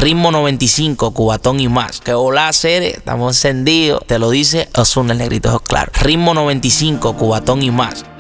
Ritmo 95, Cubatón y más. Que hola, Cere, estamos encendidos. Te lo dice Ozuna, el negrito, claro. Ritmo 95, Cubatón y más.